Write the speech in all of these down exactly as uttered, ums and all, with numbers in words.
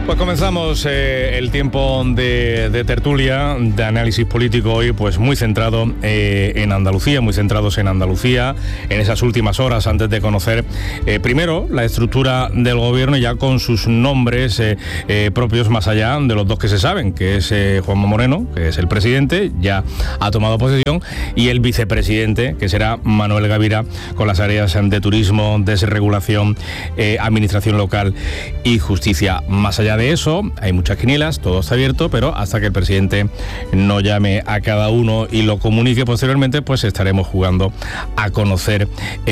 Pues comenzamos eh, el tiempo de, de tertulia, de análisis político hoy, pues muy centrado eh, en Andalucía, muy centrados en Andalucía, en esas últimas horas antes de conocer eh, primero la estructura del gobierno, ya con sus nombres eh, eh, propios más allá de los dos que se saben, que es eh, Juanma Moreno, que es el presidente, ya ha tomado posesión, y el vicepresidente, que será Manuel Gavira, con las áreas de turismo, desregulación, eh, administración local y justicia. Más allá de eso, hay muchas quinielas, todo está abierto, pero hasta que el presidente no llame a cada uno y lo comunique posteriormente, pues estaremos jugando a conocer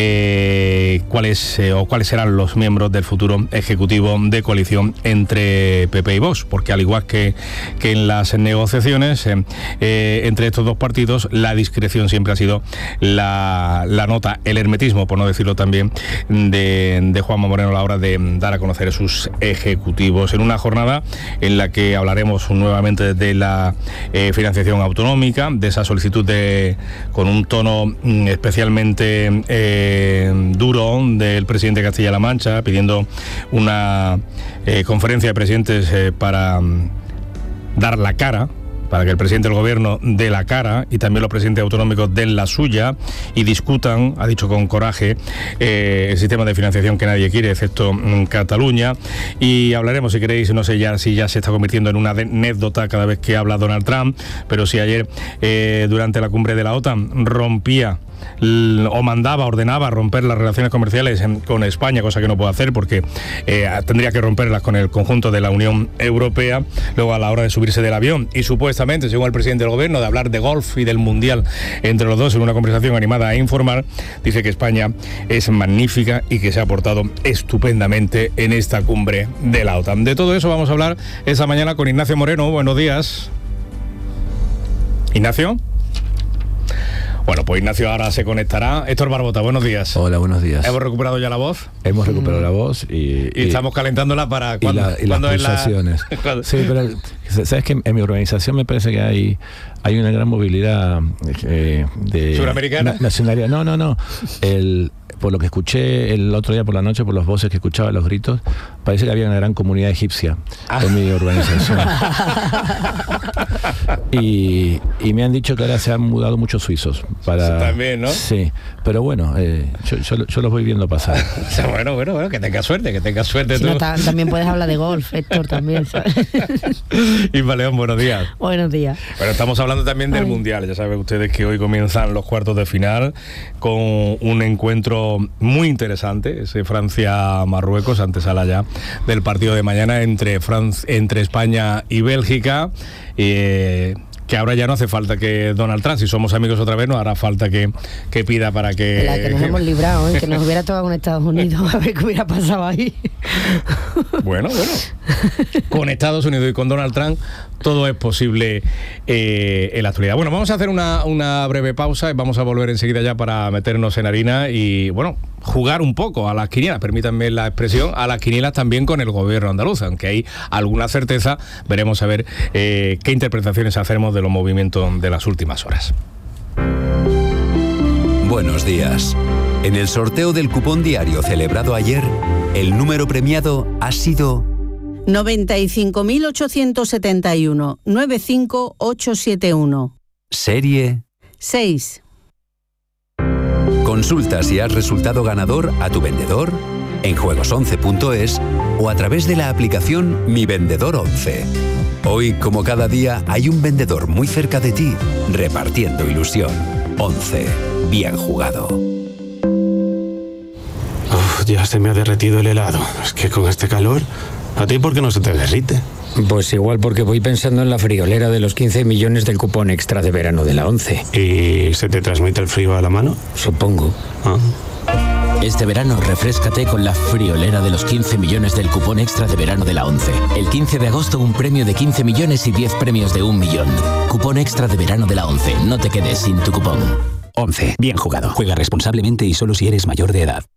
eh, cuáles eh, o cuáles serán los miembros del futuro ejecutivo de coalición entre P P y Vox, porque al igual que, que en las negociaciones eh, eh, entre estos dos partidos, la discreción siempre ha sido la, la nota, el hermetismo, por no decirlo también, de, de Juanma Moreno a la hora de dar a conocer sus ejecutivos, en una jornada en la que hablaremos nuevamente de la eh, financiación autonómica, de esa solicitud de con un tono mm, especialmente eh, duro del presidente de Castilla-La Mancha, pidiendo una eh, conferencia de presidentes eh, para mm, dar la cara, para que el presidente del gobierno dé la cara y también los presidentes autonómicos den la suya y discutan, ha dicho con coraje, eh, el sistema de financiación que nadie quiere, excepto mm, Cataluña. Y hablaremos, si queréis, no sé ya si ya se está convirtiendo en una anécdota cada vez que habla Donald Trump, pero si ayer eh, durante la cumbre de la OTAN rompía o mandaba, ordenaba romper las relaciones comerciales con España, cosa que no puede hacer porque eh, tendría que romperlas con el conjunto de la Unión Europea. Luego, a la hora de subirse del avión y supuestamente, según el presidente del gobierno, de hablar de golf y del mundial entre los dos en una conversación animada e informal, dice que España es magnífica y que se ha portado estupendamente en esta cumbre de la OTAN. De todo eso vamos a hablar esta mañana con Ignacio Moreno. Buenos días. Ignacio. Bueno, pues Ignacio ahora se conectará. Héctor Barbota, buenos días. Hola, buenos días. ¿Hemos recuperado ya la voz? Hemos recuperado mm. la voz y... Y, y estamos calentándola para... cuando, y, la, y las pulsaciones. La... Sí, pero sabes que en mi organización me parece que hay hay una gran movilidad eh, de... ¿Suramericana? Na, nacionalidad. No, no, no. El... Por lo que escuché el otro día por la noche, por las voces que escuchaba, los gritos, parece que había una gran comunidad egipcia ah. en mi organización. y, y me han dicho que ahora se han mudado muchos suizos. Para... Sí, también, ¿no? Sí, pero bueno, eh, yo, yo, yo los voy viendo pasar. bueno, bueno, bueno, que tengas suerte, que tengas suerte. Sí, tú. No, ta- también puedes hablar de golf, Héctor, también, ¿sabes? Isma León, buenos días. Buenos días. Bueno, estamos hablando también del Ay. Mundial. Ya saben ustedes que hoy comienzan los cuartos de final con un encuentro muy interesante, ese Francia-Marruecos, antesala ya del partido de mañana entre, Fran- entre España y Bélgica. Eh, que ahora ya no hace falta que Donald Trump, si somos amigos otra vez, no hará falta que, que pida para que... De la que nos hemos librado, ¿eh? Que nos hubiera tocado con Estados Unidos, a ver qué hubiera pasado ahí. Bueno, bueno. Con Estados Unidos y con Donald Trump todo es posible eh, en la actualidad. Bueno, vamos a hacer una, una breve pausa y vamos a volver enseguida ya para meternos en harina y, bueno, jugar un poco a las quinielas, permítanme la expresión, a las quinielas también con el gobierno andaluz, aunque hay alguna certeza, veremos a ver eh, qué interpretaciones hacemos de los movimientos de las últimas horas. Buenos días. En el sorteo del cupón diario celebrado ayer, el número premiado ha sido noventa y cinco mil ochocientos setenta y uno, noventa y cinco mil ochocientos setenta y uno. Serie seis. Consulta si has resultado ganador a tu vendedor, en juegos once punto es o a través de la aplicación Mi Vendedor once. Hoy, como cada día, hay un vendedor muy cerca de ti, repartiendo ilusión. once. Bien jugado. Uf, ya se me ha derretido el helado. Es que con este calor, ¿a ti por qué no se te derrite? Pues igual porque voy pensando en la friolera de los quince millones del cupón extra de verano de la once. ¿Y se te transmite el frío a la mano? Supongo. Ah. Este verano refréscate con la friolera de los quince millones del cupón extra de verano de la once. El quince de agosto un premio de quince millones y diez premios de un millón. Cupón extra de verano de la once. No te quedes sin tu cupón. once. Bien jugado. Juega responsablemente y solo si eres mayor de edad.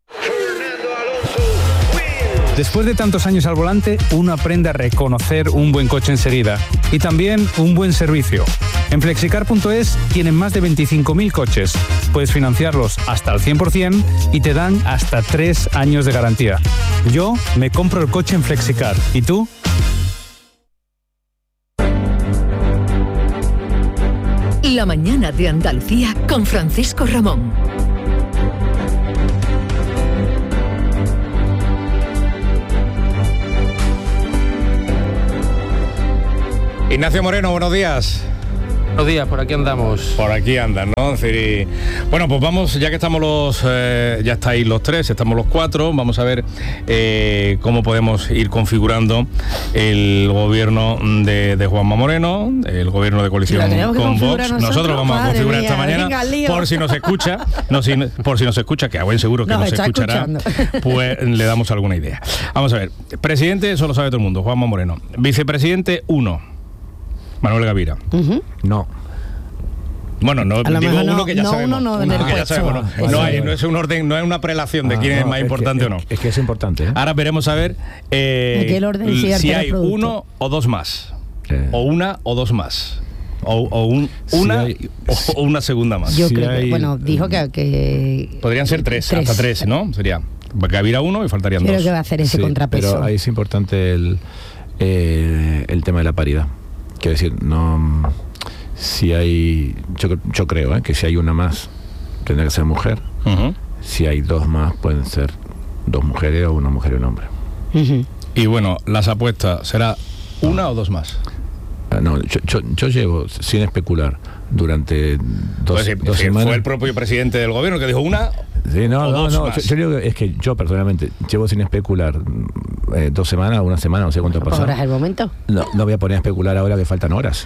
Después de tantos años al volante, uno aprende a reconocer un buen coche enseguida y también un buen servicio. En flexicar punto es tienen más de veinticinco mil coches. Puedes financiarlos hasta el cien por ciento y te dan hasta tres años de garantía. Yo me compro el coche en Flexicar. ¿Y tú? La mañana de Andalucía con Francisco Ramón. Ignacio Moreno, buenos días. Buenos días, por aquí andamos. Por aquí andan, ¿no? Es decir, bueno, pues vamos, ya que estamos los, eh, ya estáis los tres, estamos los cuatro, vamos a ver eh, cómo podemos ir configurando el gobierno de, de Juanma Moreno, el gobierno de coalición con Vox. Nosotros, nosotros vamos a configurar mía, esta mañana, venga, por si nos escucha, no, si, por si nos escucha, que a buen seguro que nos, nos escuchará, escuchando. Pues le damos alguna idea. Vamos a ver, presidente, eso lo sabe todo el mundo, Juanma Moreno. Vicepresidente uno, Manuel Gavira. Uh-huh. No. Bueno, no digo uno no, que ya no, sabemos. Uno no, uno que ya sabemos. No, no, hay, no es un orden, no es una prelación de ah, quién no, es más es importante que, o no. Es que es importante. ¿eh? Ahora veremos a ver eh, ¿en qué orden si, si hay uno o dos más. Eh. O una o dos más. O, o un, una si hay, o, o una segunda más. Yo si creo hay, que, bueno, dijo que, que... Podrían ser tres, tres, hasta tres, ¿no? Sería Gavira uno y faltarían creo dos. Creo que va a hacer ese sí, contrapeso. Pero ahí es importante el, eh, el tema de la paridad. Quiero decir, no... Si hay, yo, yo creo ¿eh? que si hay una más, tendrá que ser mujer. Uh-huh. Si hay dos más, pueden ser dos mujeres o una mujer y un hombre. Uh-huh. Y bueno, las apuestas, ¿será una o dos más? Uh, no, yo, yo, yo llevo, sin especular, durante dos, pues sí, dos sí, semanas... Fue el propio presidente del gobierno que dijo una... Sí, no, no, no, yo, yo digo que es que yo personalmente llevo sin especular eh, dos semanas, una semana, no sé cuánto ha pasado. ¿Ahora es el momento? No, no voy a poner a especular ahora que faltan horas.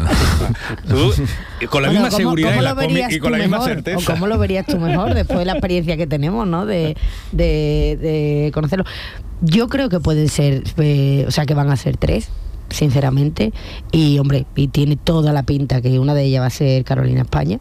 Tú, con la bueno, misma ¿cómo, seguridad ¿cómo y, la comi- y con la misma mejor? certeza. ¿O cómo lo verías tú mejor después de la experiencia que tenemos, ¿no? De, de, de conocerlo. Yo creo que pueden ser, eh, o sea, que van a ser tres, sinceramente. Y, hombre, y tiene toda la pinta que una de ellas va a ser Carolina España.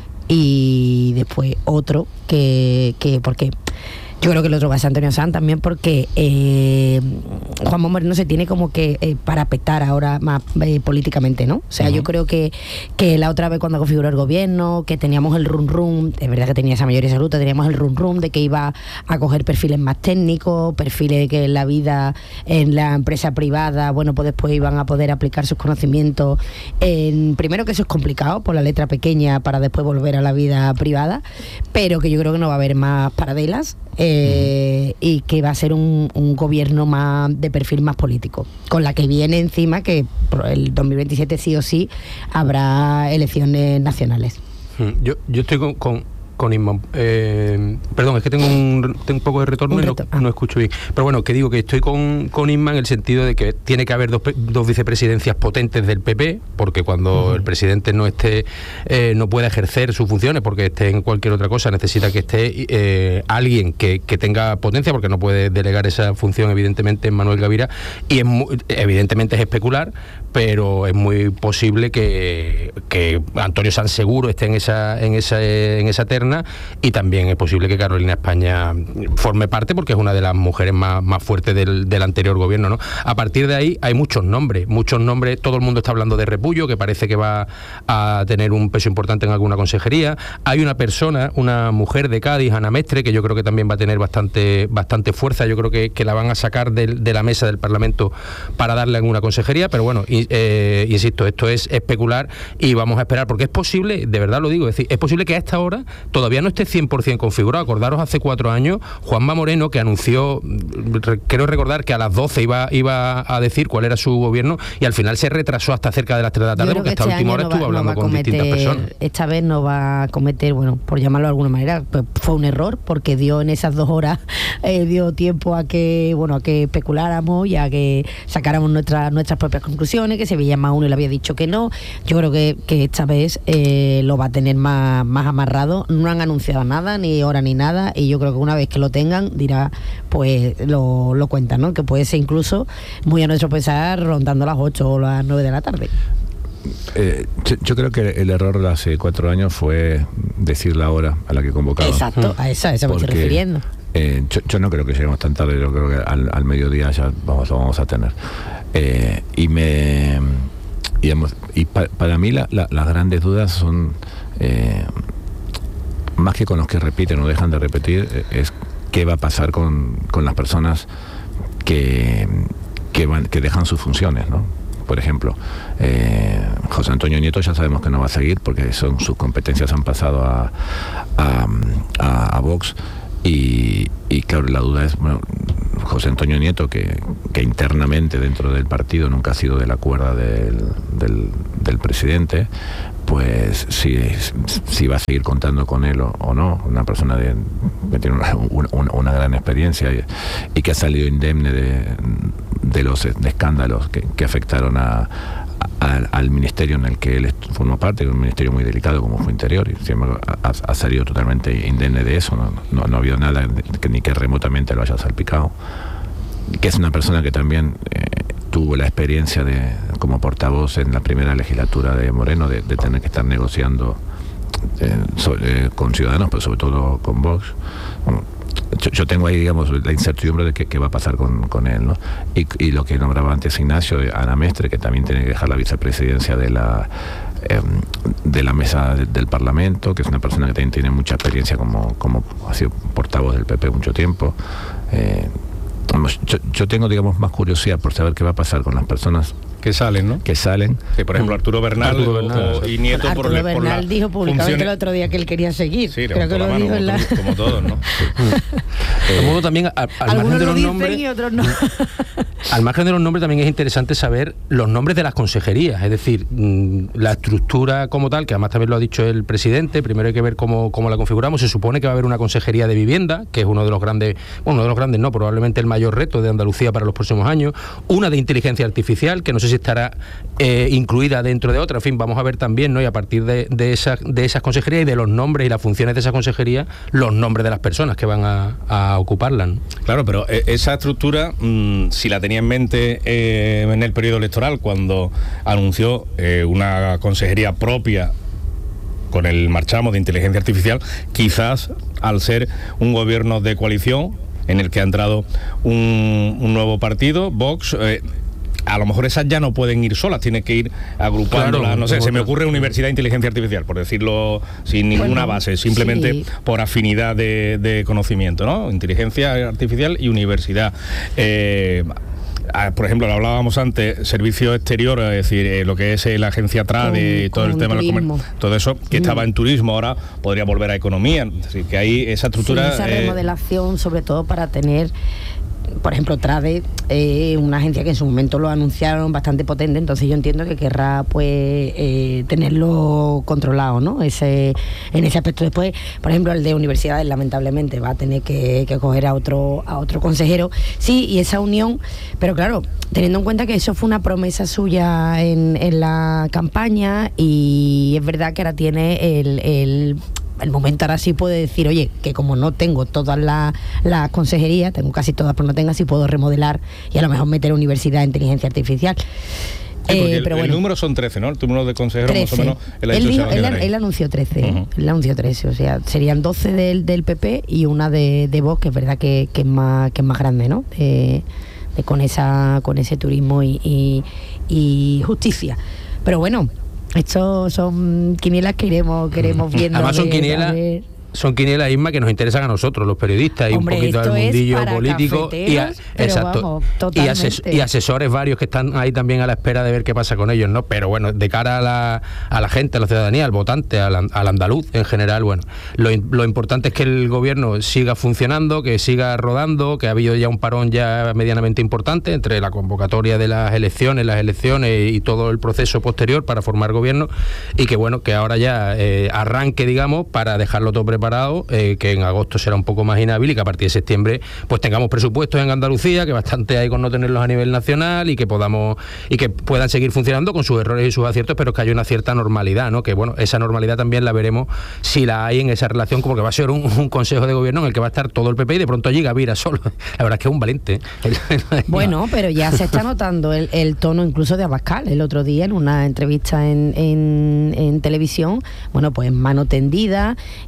Y después otro que, que porque yo creo que el otro va a ser Antonio Sanz también, porque eh, Juanma Moreno se tiene como que eh, parapetar ahora más eh, políticamente, ¿no? O sea, uh-huh. yo creo que, que la otra vez cuando configuró el gobierno, que teníamos el rum rum, es verdad que tenía esa mayoría absoluta, teníamos el rum rum de que iba a coger perfiles más técnicos, perfiles que en la vida, en la empresa privada, bueno, pues después iban a poder aplicar sus conocimientos en, primero que eso es complicado por la letra pequeña para después volver a la vida privada, pero que yo creo que no va a haber más paradelas. Eh, y que va a ser un, un gobierno más de perfil más político, con la que viene encima que el dos mil veintisiete sí o sí habrá elecciones nacionales. Yo, yo estoy con, con, con Inma, eh, perdón, es que tengo un, tengo un poco de retorno y no, ah. no escucho bien, pero bueno, que digo que estoy con, con Inma en el sentido de que tiene que haber dos, dos vicepresidencias potentes del P P, porque cuando uh-huh. el presidente no esté, eh, no pueda ejercer sus funciones porque esté en cualquier otra cosa, necesita que esté eh, alguien que, que tenga potencia, porque no puede delegar esa función evidentemente en Manuel Gavira, y es muy, evidentemente es especular, pero es muy posible que, que Antonio Sanz seguro esté en esa, en esa, en esa terna, y también es posible que Carolina España forme parte, porque es una de las mujeres más, más fuertes del, del anterior gobierno, ¿no? A partir de ahí hay muchos nombres, muchos nombres, todo el mundo está hablando de Repullo, que parece que va a tener un peso importante en alguna consejería. Hay una persona, una mujer de Cádiz, Ana Mestre, que yo creo que también va a tener bastante, bastante fuerza, yo creo que, que la van a sacar de, de la mesa del Parlamento para darle alguna consejería, pero bueno, y, eh, insisto, esto es especular y vamos a esperar, porque es posible, de verdad lo digo, es decir, es posible que a esta hora todavía no esté cien por ciento configurado. Acordaros hace cuatro años, Juanma Moreno, que anunció, quiero recordar que a las doce iba, iba a decir cuál era su gobierno, y al final se retrasó hasta cerca de las tres de la tarde, porque hasta este última hora no estuvo va, hablando no con cometer, distintas personas. Esta vez no va a cometer, bueno, por llamarlo de alguna manera, pues fue un error, porque dio en esas dos horas, eh, dio tiempo a que, bueno, a que especuláramos y a que sacáramos nuestras nuestras propias conclusiones, que se veía más uno y le había dicho que no. Yo creo que, que esta vez eh, lo va a tener más, más amarrado. No han anunciado nada, ni hora ni nada, y yo creo que una vez que lo tengan, dirá, pues lo, lo cuentan, ¿no? Que puede ser incluso, muy a nuestro pesar, rondando las ocho o las nueve de la tarde. Eh, yo, yo creo que el error de hace cuatro años fue decir la hora a la que convocaba. Exacto, a esa, a esa me estoy refiriendo. Eh, yo, yo no creo que lleguemos tan tarde, yo creo que al, al mediodía ya vamos, lo vamos a tener. Eh, y me y, digamos, y pa, para mí la, la, las grandes dudas son eh, más que con los que repiten o dejan de repetir, es qué va a pasar con, con las personas que, que, van, que dejan sus funciones, ¿no? por ejemplo, eh, José Antonio Nieto ya sabemos que no va a seguir porque son, sus competencias han pasado a, a, a, a Vox. Y, y claro, la duda es, bueno, José Antonio Nieto, que, que internamente dentro del partido nunca ha sido de la cuerda del, del, del presidente, pues si, si va a seguir contando con él o, o no, una persona de, que tiene una, una, una gran experiencia y, y que ha salido indemne de, de los de escándalos que, que afectaron a Al, al ministerio en el que él formó parte, que es un ministerio muy delicado como fue Interior, y sin embargo ha, ha salido totalmente indemne de eso, no, no, no ha habido nada que, ni que remotamente lo haya salpicado, que es una persona que también eh, tuvo la experiencia de como portavoz en la primera legislatura de Moreno, de, de tener que estar negociando eh, sobre, eh, con Ciudadanos, pero sobre todo con Vox. Bueno, Yo, yo tengo ahí, digamos, la incertidumbre de qué, qué va a pasar con, con él, ¿no? Y, y lo que nombraba antes Ignacio, Ana Mestre, que también tiene que dejar la vicepresidencia de la eh, de la mesa de, del Parlamento, que es una persona que también tiene mucha experiencia como, como ha sido portavoz del P P mucho tiempo. Eh, vamos, yo, yo tengo, digamos, más curiosidad por saber qué va a pasar con las personas que salen, ¿no? Que salen. Sí, por ejemplo, Arturo Bernal, Arturo Bernal o, y Nieto Arturo por, Bernal por la dijo públicamente funciones... el otro día que él quería seguir. Sí, creo que lo mano, dijo en la... como, como todos, ¿no? eh, también al, al margen de los nombres y otros no. Al margen de los nombres también es interesante saber los nombres de las consejerías, es decir, mmm, la estructura como tal, que además también lo ha dicho el presidente. Primero hay que ver cómo, cómo la configuramos. Se supone que va a haber una consejería de vivienda, que es uno de los grandes, bueno, uno de los grandes no, probablemente el mayor reto de Andalucía para los próximos años. Una de inteligencia artificial, que no sé si estará Eh, incluida dentro de otra. En fin, vamos a ver también, ¿no? Y a partir de, de, esas, de esas consejerías y de los nombres y las funciones de esa consejería, los nombres de las personas que van a, a ocuparla, ¿no? Claro, pero esa estructura, mmm, si la tenía en mente eh, en el periodo electoral, cuando anunció eh, una consejería propia con el marchamo de inteligencia artificial, quizás al ser un gobierno de coalición en el que ha entrado un, un nuevo partido, Vox, eh, a lo mejor esas ya no pueden ir solas, tiene que ir agrupándolas, claro, no sé, se me ocurre Universidad de Inteligencia Artificial, por decirlo sin ninguna bueno, base, simplemente sí. por afinidad de, de conocimiento, ¿no? Inteligencia Artificial y Universidad. Eh, por ejemplo, lo hablábamos antes, servicio exterior, es decir, eh, lo que es eh, la agencia TRADE, todo el tema del comercio, todo eso que mm. estaba en turismo, ahora podría volver a economía, es decir, que hay esa estructura... Sí, esa remodelación, eh, sobre todo para tener... Por ejemplo, TRADE, eh, una agencia que en su momento lo anunciaron bastante potente, entonces yo entiendo que querrá pues eh, tenerlo controlado, ¿no? Ese, en ese aspecto. Después, por ejemplo, el de universidades lamentablemente va a tener que, que coger a otro, a otro consejero. Sí, y esa unión, pero claro, teniendo en cuenta que eso fue una promesa suya en, en la campaña, y es verdad que ahora tiene el... el el momento ahora sí puede decir, oye, que como no tengo todas las la consejerías, tengo casi todas, pero no tengo, así puedo remodelar y a lo mejor meter Universidad de Inteligencia Artificial. Sí, eh, el, pero bueno, el número son trece, ¿no? El número de consejeros trece. Más o menos. Él, él, dijo, él, él anunció trece, uh-huh. él anunció trece, o sea, serían doce del, del P P y una de, de Vox, que es verdad que, que, es, más, que es más grande, ¿no? De, de con, esa, con ese turismo y, y, y justicia. Pero bueno, estos son quinielas que iremos, que iremos viendo. Además son quinielas, son quinielas, Isma, que nos interesan a nosotros, los periodistas, y Hombre, un poquito al mundillo político y, a, exacto, vamos, y, ases, y asesores varios que están ahí también a la espera de ver qué pasa con ellos, ¿no? Pero bueno, de cara a la, a la gente, a la ciudadanía, al votante, al, al andaluz en general, bueno, lo, lo importante es que el gobierno siga funcionando, que siga rodando, que ha habido ya un parón ya medianamente importante entre la convocatoria de las elecciones, las elecciones y todo el proceso posterior para formar gobierno, y que bueno, que ahora ya eh, arranque, digamos, para dejarlo todo preparado. Preparado, eh, que en agosto será un poco más inhábil y que a partir de septiembre pues tengamos presupuestos en Andalucía, que bastante hay con no tenerlos a nivel nacional, y que podamos y que puedan seguir funcionando con sus errores y sus aciertos, pero que haya una cierta normalidad, ¿no? Que bueno, esa normalidad también la veremos si la hay en esa relación, como que va a ser un, un consejo de gobierno en el que va a estar todo el P P y de pronto allí Gavira solo. La verdad es que es un valiente. Bueno, pero ya se está notando el, el tono incluso de Abascal el otro día en una entrevista en, en, en televisión, bueno, pues mano tendida, y aquí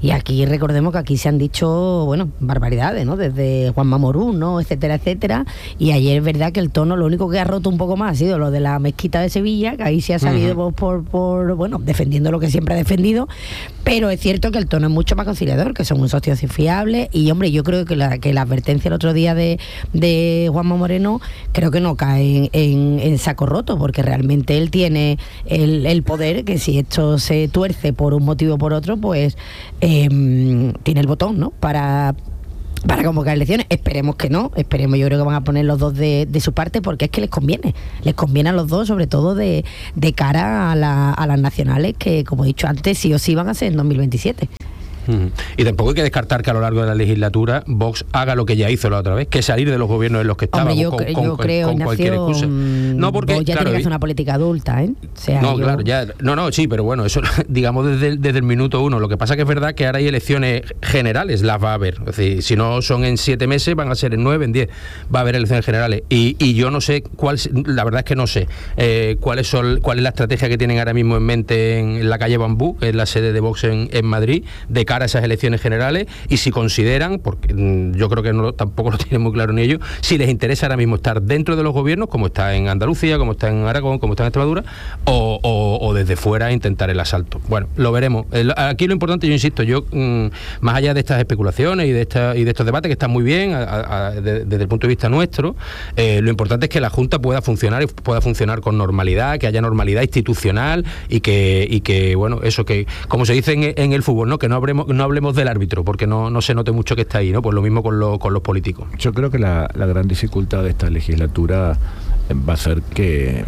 aquí recordemos que aquí se han dicho, bueno, barbaridades, ¿no? Desde Juanma Morún, ¿no? Etcétera, etcétera. Y ayer es verdad que el tono, lo único que ha roto un poco más ha sido lo de la mezquita de Sevilla, que ahí se ha salido uh-huh. por, por, bueno, defendiendo lo que siempre ha defendido. Pero es cierto que el tono es mucho más conciliador, que son un socio fiable. Y, hombre, yo creo que la, que la advertencia el otro día de, de Juanma Moreno, creo que no cae en, en, en saco roto, porque realmente él tiene el, el poder, que si esto se tuerce por un motivo o por otro, pues eh, tiene el botón, ¿no? Para... para convocar elecciones. Esperemos que no, esperemos, yo creo que van a poner los dos de, de su parte, porque es que les conviene, les conviene a los dos, sobre todo de, de cara a, la, a las nacionales, que como he dicho antes, sí o sí van a ser en dos mil veintisiete. Uh-huh. Y tampoco hay que descartar que a lo largo de la legislatura Vox haga lo que ya hizo la otra vez, que salir de los gobiernos en los que estaba. Hombre, yo, con, yo con, creo, con Ignacio, cualquier excusa. No, porque Vox ya claro, tiene que hacer una política adulta, ¿eh? O sea, no, yo... claro, ya, no, no, sí, pero bueno, eso digamos desde, desde el minuto uno. Lo que pasa que es verdad que ahora hay elecciones generales, las va a haber. Es decir, si no son en siete meses, van a ser en nueve, en diez. Va a haber elecciones generales. Y, y yo no sé cuál, la verdad es que no sé eh, cuáles son, cuál es la estrategia que tienen ahora mismo en mente en, en la calle Bambú, que es la sede de Vox en, en Madrid, de cara a esas elecciones generales. Y si consideran, porque mmm, yo creo que no, tampoco lo tienen muy claro ni ellos, si les interesa ahora mismo estar dentro de los gobiernos, como está en Andalucía, como está en Aragón, como está en Extremadura, o, o, o desde fuera intentar el asalto. Bueno, lo veremos. El, aquí lo importante, yo insisto, yo mmm, más allá de estas especulaciones y de esta, y de estos debates que están muy bien a, a, de, desde el punto de vista nuestro, eh, lo importante es que la Junta pueda funcionar y pueda funcionar con normalidad, que haya normalidad institucional y que, y que bueno, eso que, como se dice en, en el fútbol, ¿no? Que no hablemos, no hablemos del árbitro, porque no, no se note mucho que está ahí, ¿no? Pues lo mismo con, lo, con los políticos. Yo creo que la, la gran dificultad de esta legislatura va a ser que,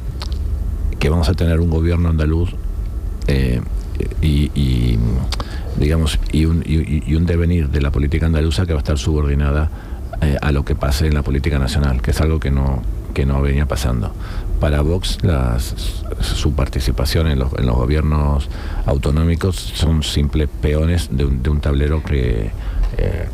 que vamos a tener un gobierno andaluz eh, y, y digamos y un, y, y un devenir de la política andaluza que va a estar subordinada eh, a lo que pase en la política nacional, que es algo que no que no venía pasando. Para Vox, las, su participación en los, en los gobiernos autonómicos son simples peones de un, de un tablero que, eh,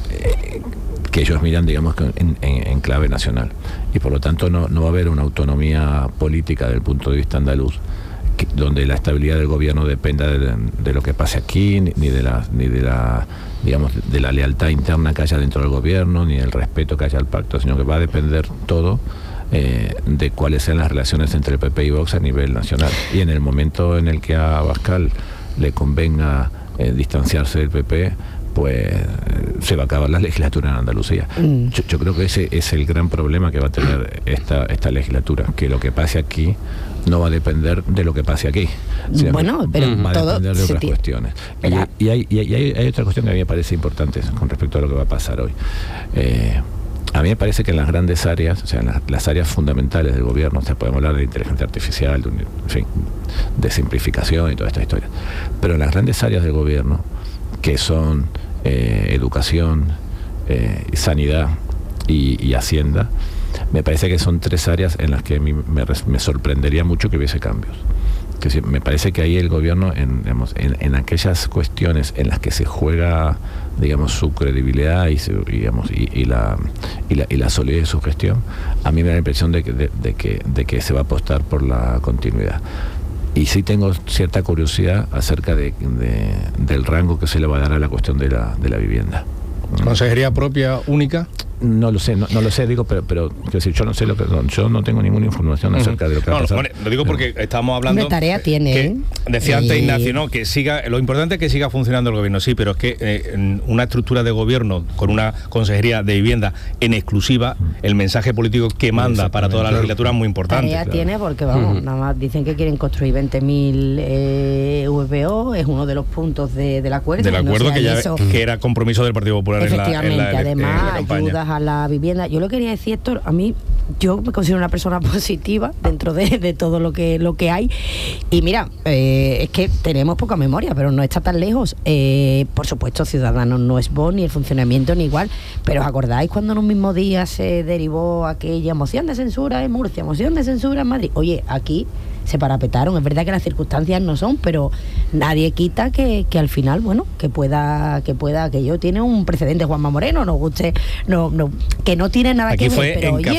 que ellos miran, digamos, en, en, en clave nacional. Y por lo tanto no, no va a haber una autonomía política desde el punto de vista andaluz, que, donde la estabilidad del gobierno dependa de, de lo que pase aquí, ni de la, ni de la digamos, de la lealtad interna que haya dentro del gobierno, ni del respeto que haya al pacto, sino que va a depender todo Eh, de cuáles sean las relaciones entre el P P y Vox a nivel nacional. Y en el momento en el que a Abascal le convenga eh, distanciarse del P P, pues eh, se va a acabar la legislatura en Andalucía. Mm. Yo, yo creo que ese es el gran problema que va a tener esta, esta legislatura, que lo que pase aquí no va a depender de lo que pase aquí. Bueno, pero va todo a depender de otras ti... cuestiones. Y, y, hay, y hay, hay otra cuestión que a mí me parece importante con respecto a lo que va a pasar hoy. Eh, A mí me parece que en las grandes áreas, o sea, en las, las áreas fundamentales del gobierno, o sea, podemos hablar de inteligencia artificial, de, en fin, de simplificación y toda esta historia, pero en las grandes áreas del gobierno, que son eh, educación, eh, sanidad y, y hacienda, me parece que son tres áreas en las que a mí me, me sorprendería mucho que hubiese cambios. Que sí, me parece que ahí el gobierno, en, digamos, en, en aquellas cuestiones en las que se juega, digamos, su credibilidad y, su, digamos, y, y, la, y, la, y la solidez de su gestión, a mí me da la impresión de que, de, de que, de que se va a apostar por la continuidad. Y sí tengo cierta curiosidad acerca de, de, del rango que se le va a dar a la cuestión de la, de la vivienda. ¿Consejería propia única? No lo sé, no, no lo sé, digo, pero, pero quiero decir, yo no sé lo que, no, yo no tengo ninguna información acerca de lo que va a pasar. No, lo digo porque estamos hablando. ¿Qué tarea tiene? Que, ¿eh? decía antes y... Ignacio, no, que siga. Lo importante es que siga funcionando el gobierno, sí, pero es que eh, una estructura de gobierno con una consejería de vivienda en exclusiva, el mensaje político que manda para toda la legislatura es muy importante. Tarea claro. tiene porque vamos, uh-huh. nada más dicen que quieren construir veinte mil eh, V P O, es uno de los puntos de, del acuerdo. Del acuerdo no que ya eso. que era compromiso del Partido Popular en la, en la, además en la campaña. Ayudas a la vivienda. Yo lo quería decir, Héctor, a mí yo me considero una persona positiva dentro de, de todo lo que lo que hay y mira, eh, es que tenemos poca memoria, pero no está tan lejos. Eh, por supuesto, Ciudadanos no es Vox, ni el funcionamiento ni igual, pero ¿os acordáis cuando en un mismo día se derivó aquella moción de censura en Murcia, moción de censura en Madrid? Oye, aquí se parapetaron, es verdad que las circunstancias no son, pero nadie quita que, que al final, bueno, que pueda, que pueda, que yo tiene un precedente Juanma Moreno, nos guste, no, no, que no tiene nada aquí que ver. Aquí fue pero, encapsulado, oye,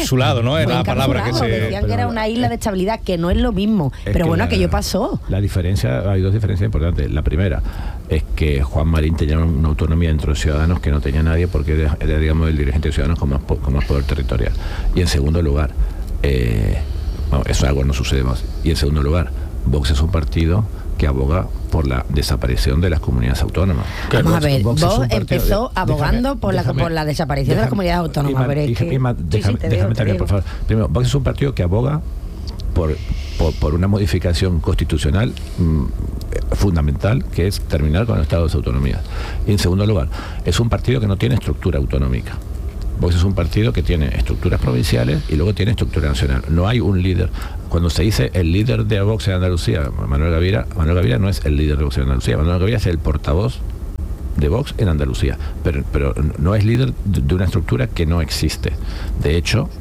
encapsulado, ¿no? Era la palabra que se... Decían que era una isla de estabilidad, que no es lo mismo. Pero bueno, aquello pasó. La diferencia, hay dos diferencias importantes. La primera es que Juan Marín tenía una autonomía dentro de Ciudadanos que no tenía nadie, porque era, era digamos, el dirigente de Ciudadanos con más, con más poder territorial. Y en segundo lugar, eh, bueno, eso algo no sucede más. Y en segundo lugar, Vox es un partido que aboga por la desaparición de las comunidades autónomas. Vamos a ver, Vox, Vox empezó de, abogando déjame, por, la, déjame, por la desaparición déjame, de las comunidades autónomas. Ima, pero es Ima, que, Ima, déjame, sí, sí, déjame terminar, por favor. Primero, Vox es un partido que aboga por, por, por una modificación constitucional mmm, fundamental, que es terminar con el estado de autonomía. Y en segundo lugar, es un partido que no tiene estructura autonómica. Vox es un partido que tiene estructuras provinciales y luego tiene estructura nacional. No hay un líder. Cuando se dice el líder de Vox en Andalucía, Manuel Gavira, Manuel Gavira no es el líder de Vox en Andalucía. Manuel Gavira es el portavoz de Vox en Andalucía, pero, pero no es líder de una estructura que no existe. De hecho,